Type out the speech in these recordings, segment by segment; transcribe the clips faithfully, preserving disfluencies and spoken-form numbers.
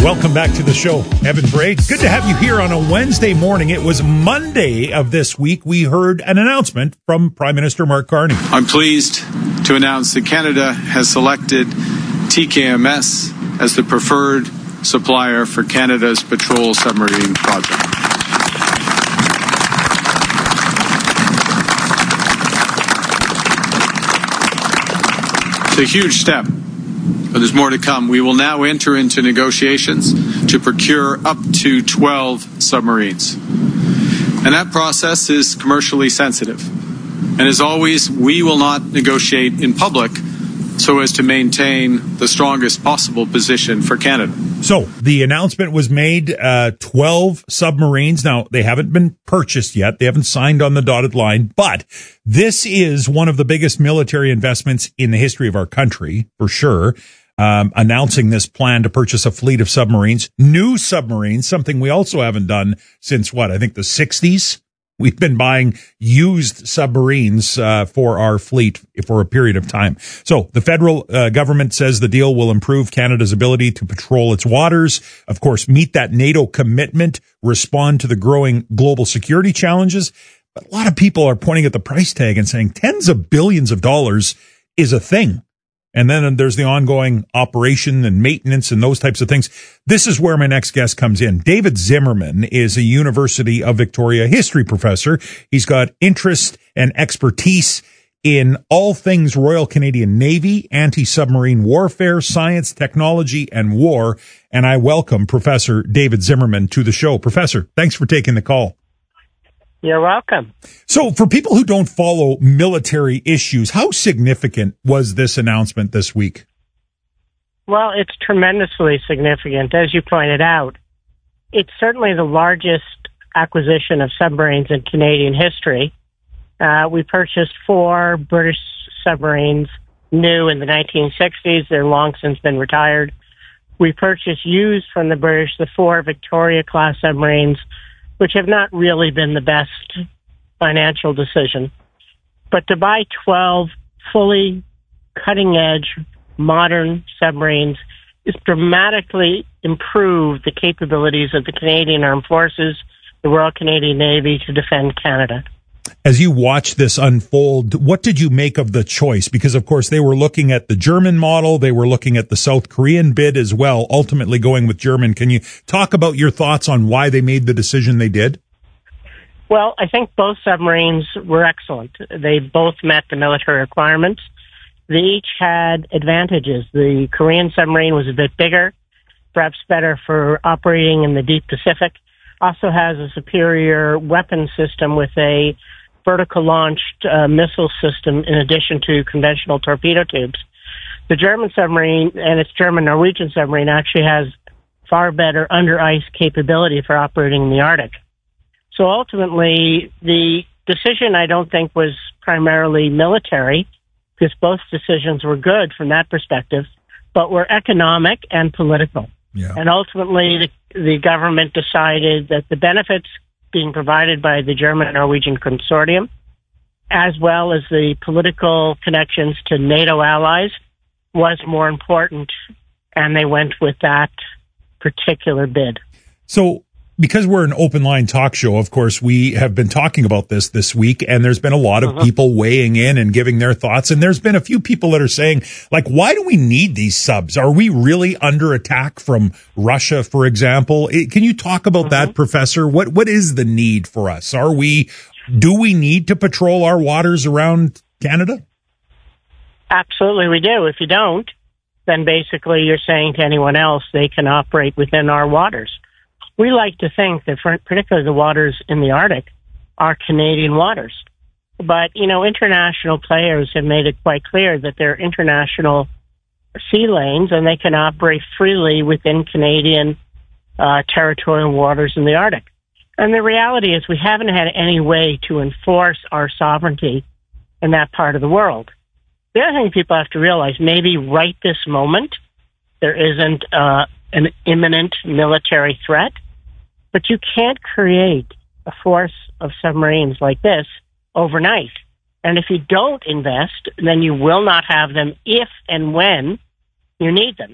Welcome back to the show, Evan Bray. Good to have you here on a Wednesday morning. It was Monday of this week. We heard an announcement from Prime Minister Mark Carney. I'm pleased to announce that Canada has selected T K M S as the preferred supplier for Canada's patrol submarine project. It's a huge step, but there's more to come. We will now enter into negotiations to procure up to twelve submarines. And that process is commercially sensitive. And as always, we will not negotiate in public so as to maintain the strongest possible position for Canada. So the announcement was made, uh, twelve submarines. Now, they haven't been purchased yet. They haven't signed on the dotted line, but this is one of the biggest military investments in the history of our country, for sure. Um, announcing this plan to purchase a fleet of submarines, new submarines, something we also haven't done since what, I think the sixties. We've been buying used submarines uh, for our fleet for a period of time. So the federal uh, government says the deal will improve Canada's ability to patrol its waters, of course, meet that NATO commitment, respond to the growing global security challenges. But a lot of people are pointing at the price tag and saying tens of billions of dollars is a thing. And then there's the ongoing operation and maintenance and those types of things. This is where my next guest comes in. David Zimmerman is a University of Victoria history professor. He's got interest and expertise in all things Royal Canadian Navy, anti-submarine warfare, science, technology, and war. And I welcome Professor David Zimmerman to the show. Professor, thanks for taking the call. You're welcome. So for people who don't follow military issues, how significant was this announcement this week? Well, it's tremendously significant. As you pointed out, it's certainly the largest acquisition of submarines in Canadian history. Uh, we purchased four British submarines new in the nineteen sixties. They're long since been retired. We purchased used from the British the four Victoria-class submarines, which have not really been the best financial decision. But to buy twelve fully cutting-edge, modern submarines is dramatically improve the capabilities of the Canadian Armed Forces, the Royal Canadian Navy, to defend Canada. As you watch this unfold, what did you make of the choice? Because, of course, they were looking at the German model. They were looking at the South Korean bid as well, ultimately going with German. Can you talk about your thoughts on why they made the decision they did? Well, I think both submarines were excellent. They both met the military requirements. They each had advantages. The Korean submarine was a bit bigger, perhaps better for operating in the deep Pacific. Also has a superior weapon system with a vertical launched uh, missile system in addition to conventional torpedo tubes. The German submarine and its German-Norwegian submarine actually has far better under ice capability for operating in the Arctic. So ultimately, the decision I don't think was primarily military, because both decisions were good from that perspective, but were economic and political. Yeah. And ultimately, the, the government decided that the benefits being provided by the German-Norwegian consortium, as well as the political connections to NATO allies, was more important, and they went with that particular bid. So, because we're an open line talk show, of course, we have been talking about this this week, and there's been a lot of uh-huh. people weighing in and giving their thoughts. And there's been a few people that are saying, like, why do we need these subs? Are we really under attack from Russia, for example? Can you talk about uh-huh. that, Professor? What What is the need for us? Are we, do we need to patrol our waters around Canada? Absolutely, we do. If you don't, then basically you're saying to anyone else they can operate within our waters. We like to think that, for, particularly the waters in the Arctic, are Canadian waters. But, you know, international players have made it quite clear that they're international sea lanes and they can operate freely within Canadian uh, territorial waters in the Arctic. And the reality is we haven't had any way to enforce our sovereignty in that part of the world. The other thing people have to realize, maybe right this moment, there isn't uh, an imminent military threat. But you can't create a force of submarines like this overnight. And if you don't invest, then you will not have them if and when you need them.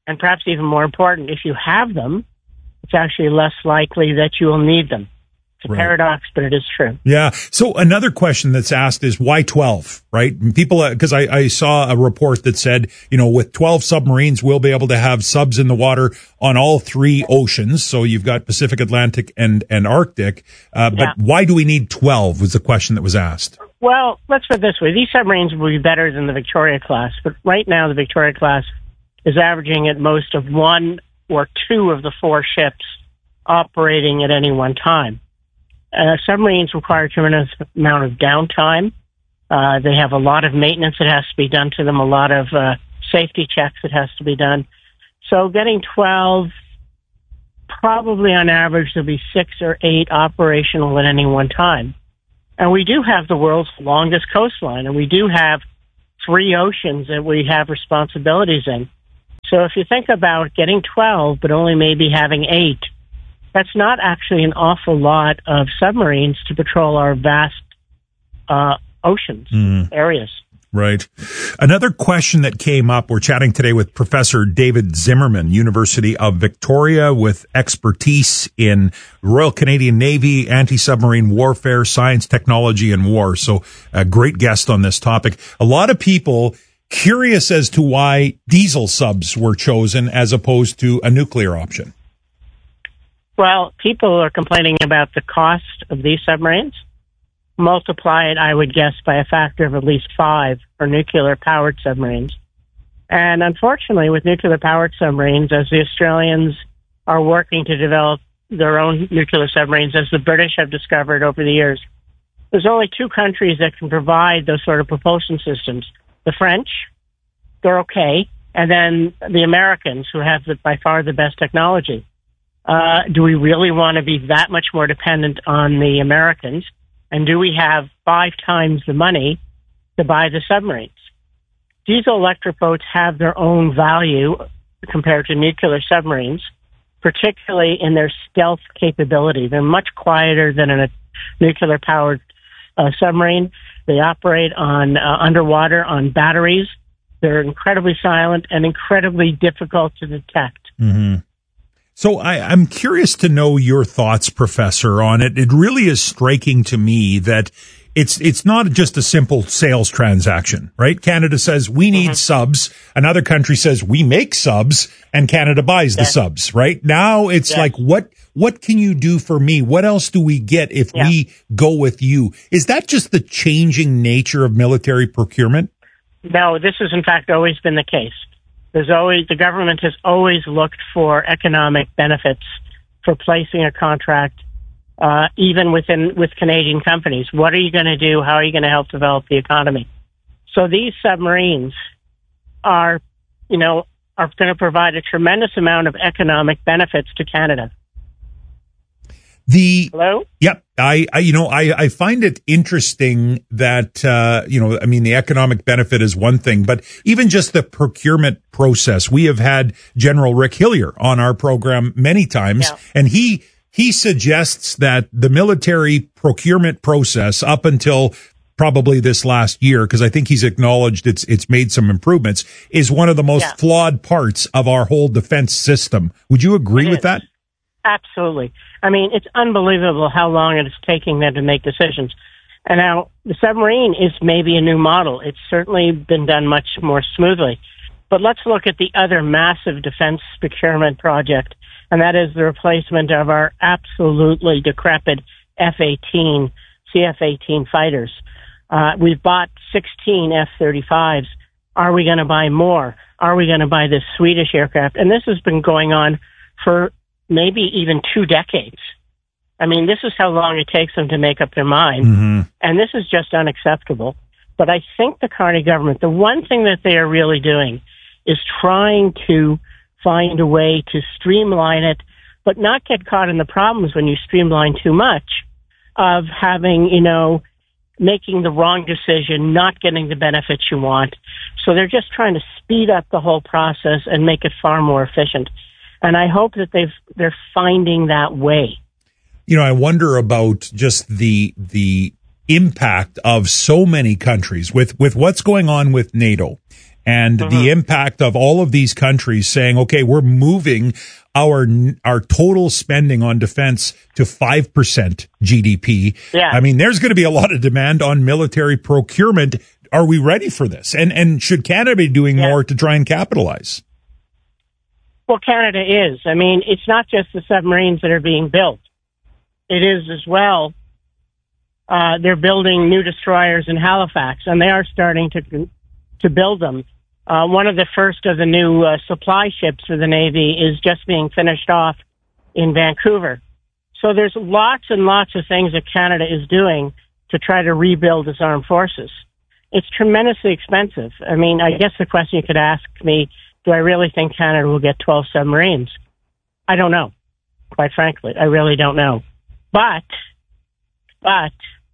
And perhaps even more important, if you have them, it's actually less likely that you will need them. It's a right. paradox, but it is true. Yeah. So another question that's asked is why twelve, right? People, because I, I saw a report that said, you know, with twelve submarines, we'll be able to have subs in the water on all three oceans. So you've got Pacific, Atlantic, and, and Arctic. Uh, but yeah. why do we need twelve was the question that was asked. Well, let's put it this way. These submarines will be better than the Victoria class, but right now the Victoria class is averaging at most of one or two of the four ships operating at any one time. Uh, submarines require a tremendous amount of downtime. Uh, they have a lot of maintenance that has to be done to them, a lot of uh, safety checks that has to be done. So getting twelve, probably on average there'll be six or eight operational at any one time. And we do have the world's longest coastline, and we do have three oceans that we have responsibilities in. So if you think about getting twelve, but only maybe having eight, that's not actually an awful lot of submarines to patrol our vast uh, oceans, mm. areas. Right. Another question that came up, we're chatting today with Professor David Zimmerman, University of Victoria, with expertise in Royal Canadian Navy, anti-submarine warfare, science, technology, and war. So a great guest on this topic. A lot of people curious as to why diesel subs were chosen as opposed to a nuclear option. Well, people are complaining about the cost of these submarines. Multiply it, I would guess, by a factor of at least five for nuclear-powered submarines. And unfortunately, with nuclear-powered submarines, as the Australians are working to develop their own nuclear submarines, as the British have discovered over the years, there's only two countries that can provide those sort of propulsion systems. The French, they're okay, and then the Americans, who have the, by far the best technology. Uh, do we really want to be that much more dependent on the Americans? And do we have five times the money to buy the submarines? Diesel electric boats have their own value compared to nuclear submarines, particularly in their stealth capability. They're much quieter than a nuclear-powered uh, submarine. They operate on uh, underwater on batteries. They're incredibly silent and incredibly difficult to detect. Mm-hmm. So I, I'm curious to know your thoughts, Professor, on it. It really is striking to me that it's it's not just a simple sales transaction, right? Canada says we need mm-hmm. subs. Another country says we make subs, and Canada buys yes. the subs, right? Now it's yes. like, what what can you do for me? What else do we get if yeah. we go with you? Is that just the changing nature of military procurement? No, this has in fact always been the case. There's always, the government has always looked for economic benefits for placing a contract, uh, even within, with Canadian companies. What are you going to do? How are you going to help develop the economy? So these submarines are, you know, are going to provide a tremendous amount of economic benefits to Canada. The Hello? Yep. I, I, you know, I, I find it interesting that, uh, you know, I mean, the economic benefit is one thing, but even just the procurement process. We have had General Rick Hillier on our program many times, yeah. and he, he suggests that the military procurement process up until probably this last year, because I think he's acknowledged it's, it's made some improvements, is one of the most yeah. flawed parts of our whole defense system. Would you agree it with is. that? Absolutely. I mean, it's unbelievable how long it is taking them to make decisions. And now the submarine is maybe a new model. It's certainly been done much more smoothly. But let's look at the other massive defense procurement project, and that is the replacement of our absolutely decrepit F eighteen, C F eighteen fighters. Uh, we've bought sixteen F thirty-fives. Are we going to buy more? Are we going to buy this Swedish aircraft? And this has been going on for maybe even two decades. I mean, this is how long it takes them to make up their mind. Mm-hmm. And this is just unacceptable. But I think the Carney government, the one thing that they are really doing is trying to find a way to streamline it, but not get caught in the problems when you streamline too much of having, you know, making the wrong decision, not getting the benefits you want. So they're just trying to speed up the whole process and make it far more efficient. And I hope that they've, they're finding that way. You know, I wonder about just the, the impact of so many countries with, with what's going on with NATO and mm-hmm. the impact of all of these countries saying, okay, we're moving our our total spending on defense to five percent G D P. Yeah. I mean, there's going to be a lot of demand on military procurement. Are we ready for this? And and should Canada be doing yeah. more to try and capitalize? Well, Canada is. I mean, it's not just the submarines that are being built. It is as well. Uh, they're building new destroyers in Halifax, and they are starting to to build them. Uh, one of the first of the new uh, supply ships for the Navy is just being finished off in Vancouver. So there's lots and lots of things that Canada is doing to try to rebuild its armed forces. It's tremendously expensive. I mean, I guess the question you could ask me, do I really think Canada will get twelve submarines? I don't know, quite frankly. I really don't know. But, but,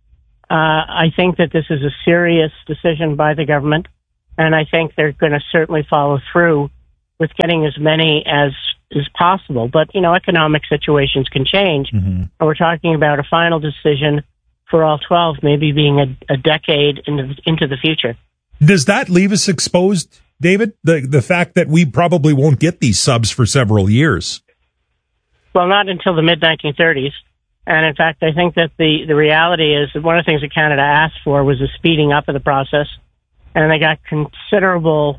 uh, I think that this is a serious decision by the government. And I think they're going to certainly follow through with getting as many as is possible. But, you know, economic situations can change. Mm-hmm. And we're talking about a final decision for all twelve, maybe being a, a decade into, into the future. Does that leave us exposed, David? The, the fact that we probably won't get these subs for several years? Well, not until the mid nineteen thirties. And in fact, I think that the, the reality is that one of the things that Canada asked for was a speeding up of the process. And they got considerable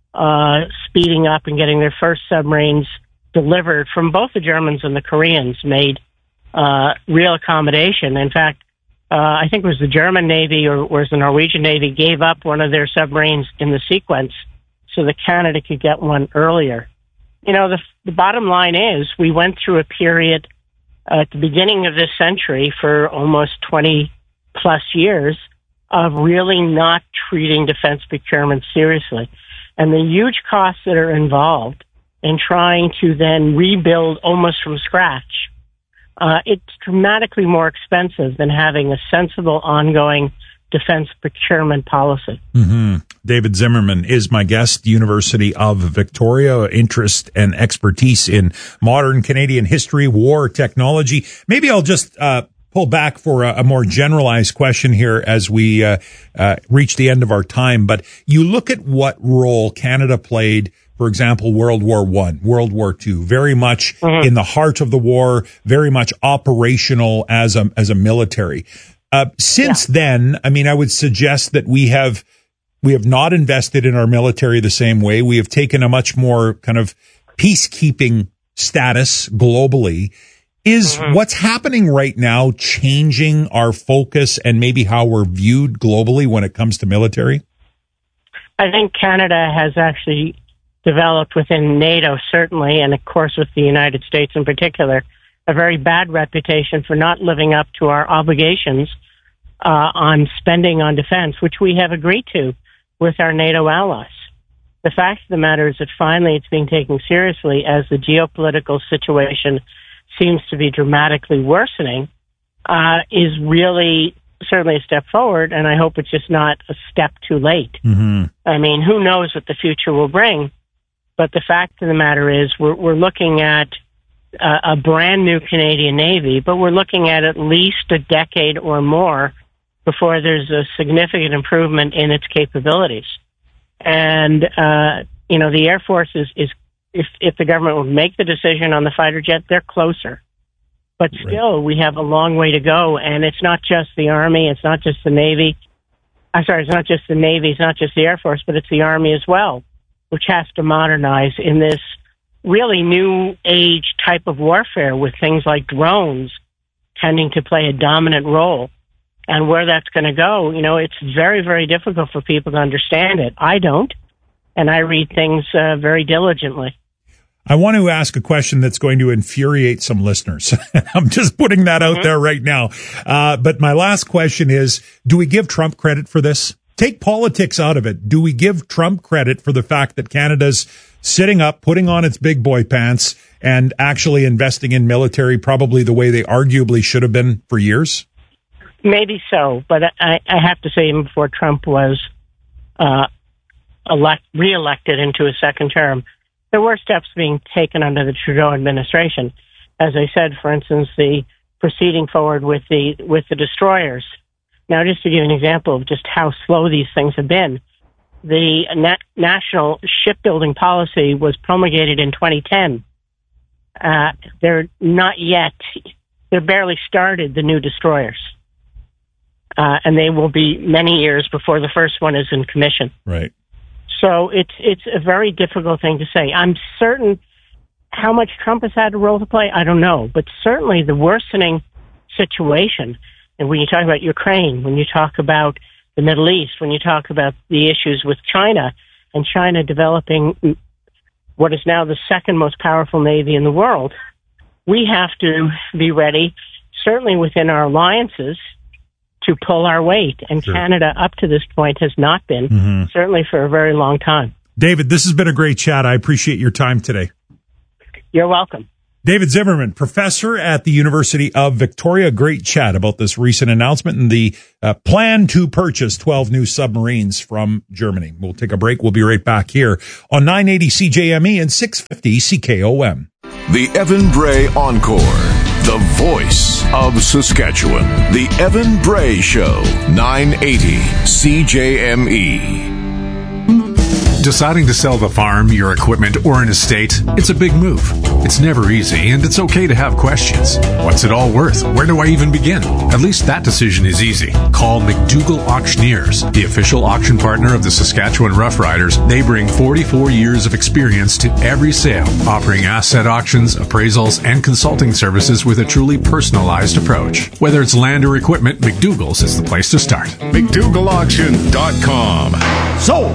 uh, speeding up and getting their first submarines delivered from both the Germans and the Koreans, made uh, real accommodation. In fact, uh, I think it was the German Navy or was the Norwegian Navy gave up one of their submarines in the sequence so that Canada could get one earlier. You know, the, the bottom line is we went through a period uh, at the beginning of this century for almost twenty plus years of really not treating defense procurement seriously. And the huge costs that are involved in trying to then rebuild almost from scratch, uh, it's dramatically more expensive than having a sensible ongoing defense procurement policy. Mm-hmm. David Zimmerman is my guest, University of Victoria, interest and expertise in modern Canadian history, war, technology. Maybe I'll just uh pull back for a, a more generalized question here as we uh, uh, reach the end of our time. But you look at what role Canada played, for example, World War One, World War Two, very much mm-hmm. in the heart of the war, very much operational as a as a military. Uh, since yeah. then, I mean, I would suggest that we have we have not invested in our military the same way. We have taken a much more kind of peacekeeping status globally. Is mm-hmm. what's happening right now changing our focus and maybe how we're viewed globally when it comes to military? I think Canada has actually developed within NATO, certainly, and of course with the United States in particular, a very bad reputation for not living up to our obligations uh, on spending on defense, which we have agreed to with our NATO allies. The fact of the matter is that finally it's being taken seriously as the geopolitical situation seems to be dramatically worsening, uh, is really certainly a step forward, and I hope it's just not a step too late. Mm-hmm. I mean, who knows what the future will bring, but the fact of the matter is we're, we're looking at uh, a brand new Canadian Navy, but we're looking at at least a decade or more before there's a significant improvement in its capabilities. And, uh, you know, the Air Force is, is If, if the government would make the decision on the fighter jet, they're closer. But still, right. we have a long way to go. And it's not just the Army. It's not just the Navy. I'm sorry, it's not just the Navy. It's not just the Air Force, but it's the Army as well, which has to modernize in this really new age type of warfare with things like drones tending to play a dominant role. And where that's going to go, you know, it's very, very difficult for people to understand it. I don't. And I read things uh, very diligently. I want to ask a question that's going to infuriate some listeners. I'm just putting that out mm-hmm. there right now. Uh, but my last question is, do we give Trump credit for this? Take politics out of it. Do we give Trump credit for the fact that Canada's sitting up, putting on its big boy pants, and actually investing in military probably the way they arguably should have been for years? Maybe so. But I, I have to say, even before Trump was uh, elect, reelected into a second term, there were steps being taken under the Trudeau administration. As I said, for instance, the proceeding forward with the with the destroyers. Now, just to give an example of just how slow these things have been, the na- national shipbuilding policy was promulgated in twenty ten. Uh, they're not yet, they're barely started the new destroyers. Uh, and they will be many years before the first one is in commission. Right. So it's it's a very difficult thing to say. I'm certain how much Trump has had a role to play, I don't know. But certainly the worsening situation, and when you talk about Ukraine, when you talk about the Middle East, when you talk about the issues with China, and China developing what is now the second most powerful navy in the world, we have to be ready, certainly within our alliances, to pull our weight. And sure. Canada, up to this point, has not been, mm-hmm. certainly for a very long time. David, this has been a great chat. I appreciate your time today. You're welcome. David Zimmerman, professor at the University of Victoria. Great chat about this recent announcement and the uh, plan to purchase twelve new submarines from Germany. We'll take a break. We'll be right back here on nine eighty C J M E and six fifty C K O M. The Evan Bray Encore, the voice of Saskatchewan. The Evan Bray Show, nine eighty C J M E. Deciding to sell the farm, your equipment, or an estate, it's a big move. It's never easy, and it's okay to have questions. What's it all worth? Where do I even begin? At least that decision is easy. Call McDougall Auctioneers, the official auction partner of the Saskatchewan Roughriders. They bring forty-four years of experience to every sale, offering asset auctions, appraisals, and consulting services with a truly personalized approach. Whether it's land or equipment, McDougall's is the place to start. McDougall Auction dot com. Sold!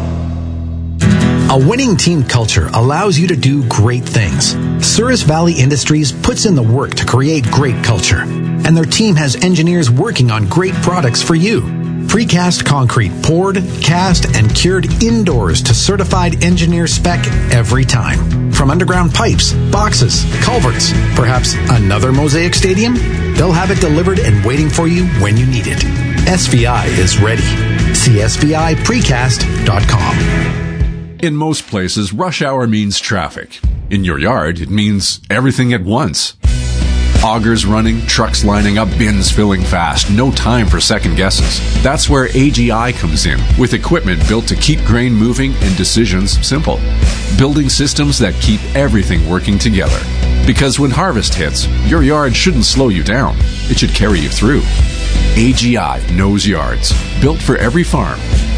A winning team culture allows you to do great things. Souris Valley Industries puts in the work to create great culture, and their team has engineers working on great products for you. Precast concrete poured, cast, and cured indoors to certified engineer spec every time. From underground pipes, boxes, culverts, perhaps another Mosaic Stadium? They'll have it delivered and waiting for you when you need it. S V I is ready. See S V I precast dot com. In most places, rush hour means traffic. In your yard, it means everything at once. Augers running, trucks lining up, bins filling fast. No time for second guesses. That's where A G I comes in, with equipment built to keep grain moving and decisions simple. Building systems that keep everything working together. Because when harvest hits, your yard shouldn't slow you down. It should carry you through. A G I knows yards. Built for every farm.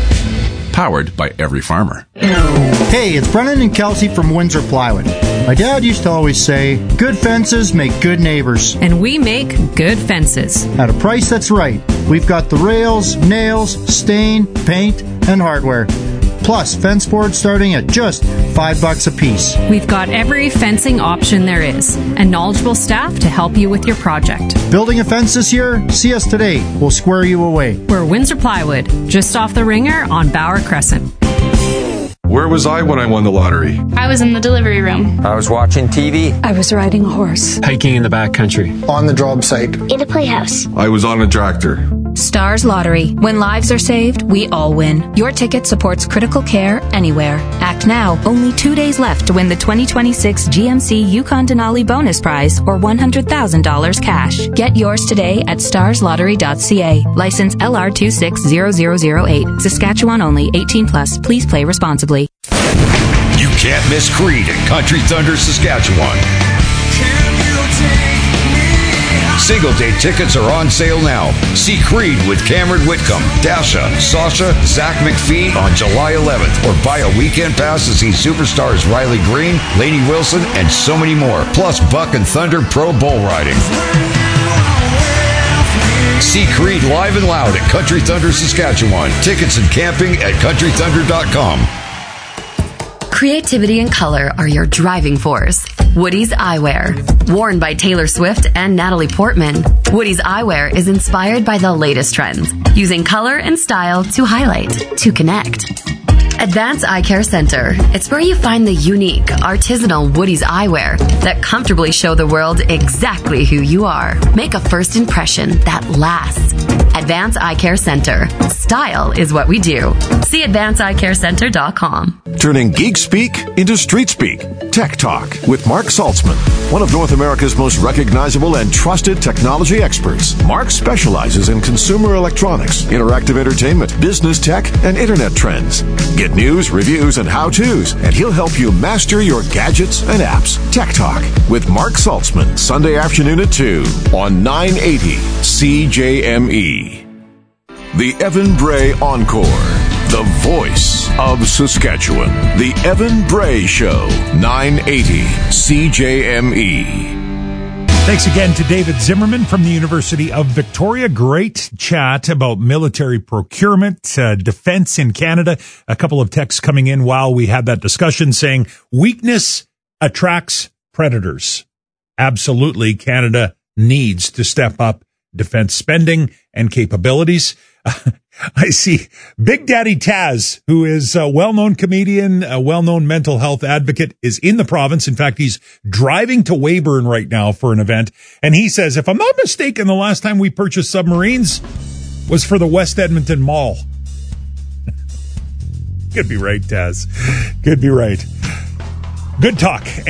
Powered by every farmer. Hey, it's Brennan and Kelsey from Windsor Plywood. My dad used to always say, good fences make good neighbors. And we make good fences. At a price that's right. We've got the rails, nails, stain, paint, and hardware. Plus, fence boards starting at just five bucks a piece. We've got every fencing option there is, and knowledgeable staff to help you with your project. Building a fence this year? See us today. We'll square you away. We're Windsor Plywood, just off the Ringer on Bauer Crescent. Where was I when I won the lottery? I was in the delivery room. I was watching T V. I was riding a horse. Hiking in the backcountry. On the job site. In a playhouse. I was on a tractor. Stars Lottery. When lives are saved, we all win. Your ticket supports critical care anywhere. Act now. Only two days left to win the twenty twenty-six G M C Yukon Denali Bonus Prize or one hundred thousand dollars cash. Get yours today at stars lottery dot c a. License L R two six zero zero zero eight. Saskatchewan only. eighteen plus. Please play responsibly. You can't miss Creed at Country Thunder, Saskatchewan. Single day tickets are on sale now. See Creed with Cameron Whitcomb, Dasha, Sasha, Zach McPhee on July eleventh, or buy a weekend pass to see superstars Riley Green, Lainey Wilson, and so many more. Plus Buck and Thunder Pro Bull Riding. See Creed live and loud at Country Thunder, Saskatchewan. Tickets and camping at country thunder dot com. Creativity and color are your driving force. Woody's Eyewear. Worn by Taylor Swift and Natalie Portman, Woody's Eyewear is inspired by the latest trends, using color and style to highlight, to connect. Advance Eye Care Center. It's where you find the unique, artisanal Woody's Eyewear that comfortably show the world exactly who you are. Make a first impression that lasts. Advance Eye Care Center. Style is what we do. See advance eye care center dot com. turning geek speak into street speak. Tech Talk with Mark Saltzman, one of North America's most recognizable and trusted technology experts. Mark specializes in consumer electronics, interactive entertainment, business tech, and internet trends. Get news, reviews, and how-tos, and he'll help you master your gadgets and apps. Tech Talk with Mark Saltzman, Sunday afternoon at two on nine eighty C J M E. The Evan Bray Encore. The voice of Saskatchewan. The Evan Bray Show. nine eighty C J M E. Thanks again to David Zimmerman from the University of Victoria. Great chat about military procurement, uh, defense in Canada. A couple of texts coming in while we had that discussion saying weakness attracts predators. Absolutely, Canada needs to step up defense spending and capabilities. I see Big Daddy Taz, who is a well-known comedian, a well-known mental health advocate, is in the province. In fact, he's driving to Weyburn right now for an event. And he says, if I'm not mistaken, the last time we purchased submarines was for the West Edmonton Mall. Could be right, Taz. Could be right. Good talk.